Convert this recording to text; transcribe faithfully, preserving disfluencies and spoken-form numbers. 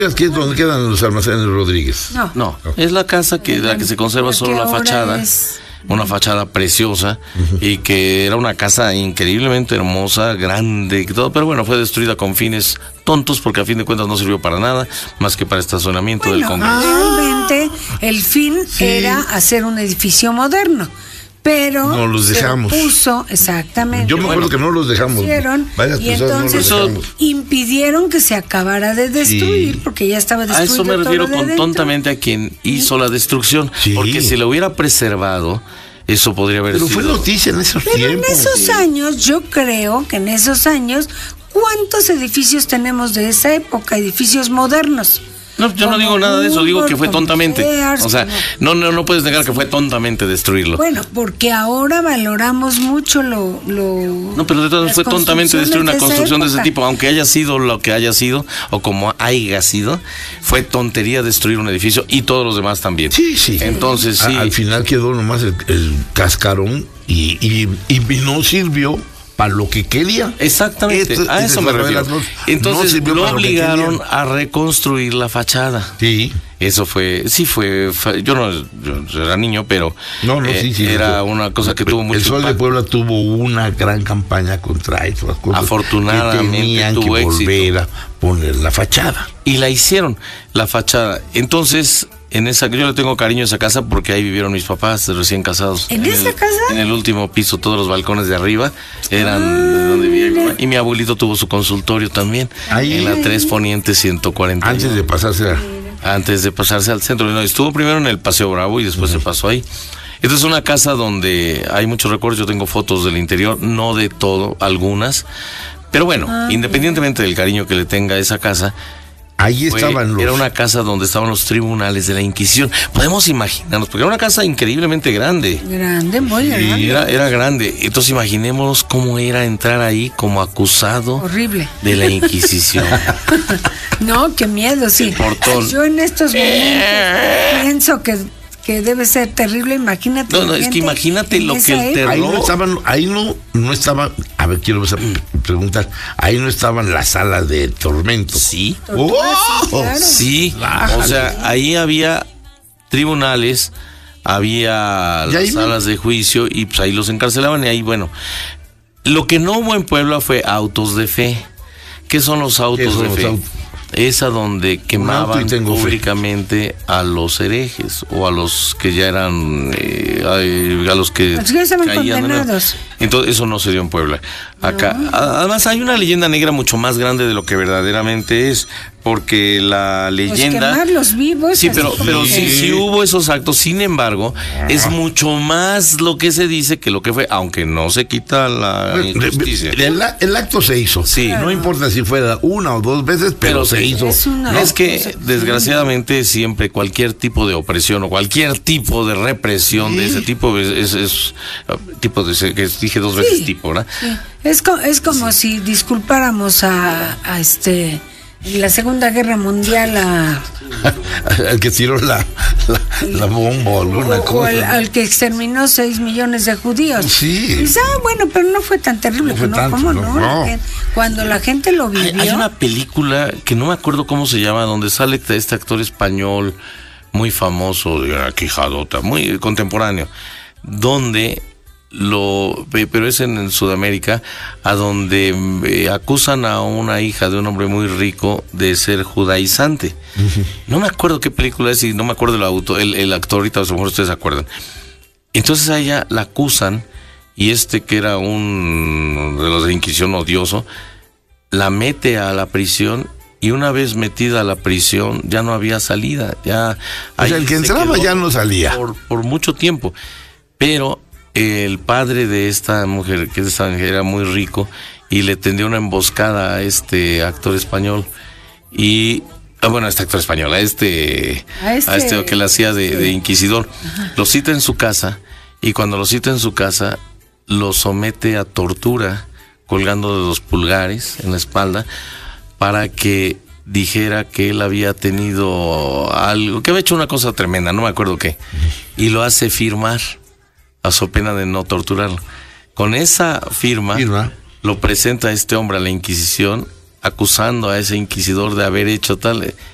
¿Aquí es donde quedan los almacenes Rodríguez? No, no, es la casa que, de la que se conserva solo la fachada. Es... Una fachada preciosa, uh-huh. Y que era una casa increíblemente hermosa, grande y todo, pero bueno, fue destruida con fines tontos porque a fin de cuentas no sirvió para nada más que para estacionamiento bueno, del Congreso. Realmente el fin sí. era hacer un edificio moderno. Pero no los dejamos. Puso, exactamente. Yo me acuerdo bueno, que no los dejamos. Varias y entonces no los impidieron que se acabara de destruir, sí. porque ya estaba destruido. A eso me refiero todo con de tontamente a quien hizo ¿sí? la destrucción. Sí. Porque si lo hubiera preservado, eso podría haber pero sido. Pero fue noticia en esos pero tiempos. En esos sí. años, yo creo que en esos años, ¿cuántos edificios tenemos de esa época? Edificios modernos. No, yo no digo nada de eso, digo que fue tontamente. O sea, no, no, no puedes negar que fue tontamente destruirlo. Bueno, porque ahora valoramos mucho lo... lo no, pero de todas maneras fue tontamente destruir una construcción de ese tipo, aunque haya sido lo que haya sido, o como haya sido, fue tontería destruir un edificio y todos los demás también. Sí, sí. Entonces, sí. A, al final quedó nomás el, el cascarón y, y, y no sirvió para lo que quería. Exactamente, Esto, a eso me refiero. Entonces no lo obligaron a reconstruir la fachada. Sí. Eso fue, sí fue, yo no yo era niño, pero no, no, eh, sí, sí, era no, una cosa que tuvo mucho El Sol impacto. de Puebla tuvo una gran campaña contra esas cosas. Afortunadamente que tenían tuvo que volver éxito. a poner la fachada. Y la hicieron, la fachada. Entonces, en esa, yo le tengo cariño a esa casa porque ahí vivieron mis papás recién casados. ¿En, ¿En esa el, casa? En el último piso, todos los balcones de arriba eran ah, donde vivía. Y mi abuelito tuvo su consultorio también. Ahí, en la tres Poniente ciento cuarenta. Antes de pasarse a... Antes de pasarse al centro. No, estuvo primero en el Paseo Bravo y después uh-huh. se pasó ahí. Esta es una casa donde hay muchos recuerdos. Yo tengo fotos del interior, no de todo, algunas. Pero bueno, ah, independientemente del cariño que le tenga a esa casa, ahí fue, estaban los... era una casa donde estaban los tribunales de la Inquisición. Podemos imaginarnos, porque era una casa increíblemente grande. Grande, muy grande. Era, era grande. Entonces imaginémonos cómo era entrar ahí como acusado. Horrible. De la Inquisición. No, qué miedo, sí. Portón. Yo en estos momentos pienso que... que debe ser terrible, imagínate. No, no, es que imagínate lo que el terror... Ahí no estaban, ahí no, no estaban, a ver, quiero preguntar, ahí no estaban las salas de tormento. Sí. ¡Oh! Sí, claro. Sí, o sea, ahí había tribunales, había las salas de juicio y pues ahí los encarcelaban y ahí, bueno, lo que no hubo en Puebla fue autos de fe. ¿Qué son los autos de fe? Esa donde quemaban públicamente a los herejes o a los que ya eran eh, a los que los que estaban condenados. Entonces eso no se dio en Puebla. Acá, no. Además hay una leyenda negra mucho más grande de lo que verdaderamente es, porque la leyenda pues quemarlos vivos. Sí, pero pero sí, sí hubo esos actos. Sin embargo, es mucho más lo que se dice que lo que fue, aunque no se quita la bueno, injusticia. El, el acto se hizo. Sí. Claro. No importa si fuera una o dos veces, pero, pero se hizo. Es, no, es que desgraciadamente siempre cualquier tipo de opresión o cualquier tipo de represión sí. de ese tipo es, es, es tipo de que dije dos veces sí. tipo, ¿verdad? Sí. Es, co es como sí. si disculpáramos a, a este en la Segunda Guerra Mundial a al que tiró la, la, la bomba o alguna o, cosa. O al, al que exterminó seis millones de judíos. Sí. Y dice, ah, bueno, pero no fue tan terrible. No fue no, tanto, ¿cómo no, no? no. Cuando la gente lo vivió. Hay, hay una película que no me acuerdo cómo se llama, donde sale este actor español muy famoso, de la Quijadota, muy contemporáneo, donde lo pero es en, en Sudamérica, a donde eh, acusan a una hija de un hombre muy rico de ser judaizante. Uh-huh. No me acuerdo qué película es y no me acuerdo el auto, el, el actor, ahorita a lo mejor ustedes se acuerdan. Entonces a ella la acusan y este que era un de los de Inquisición odioso la mete a la prisión. Y una vez metida a la prisión, ya no había salida. Ya, o sea, el que entraba ya no salía. Por, por mucho tiempo. Pero el padre de esta mujer, que esta mujer era muy rico, y le tendió una emboscada a este actor español. Y, ah, bueno, a este actor español, a este, a este, a este que le hacía de, de inquisidor. Ajá. Lo cita en su casa, y cuando lo cita en su casa, lo somete a tortura, colgando de los pulgares en la espalda, para que dijera que él había tenido algo, que había hecho una cosa tremenda, no me acuerdo qué, y lo hace firmar a su pena de no torturarlo. Con esa firma, firma lo presenta a este hombre a la Inquisición, acusando a ese inquisidor de haber hecho tal,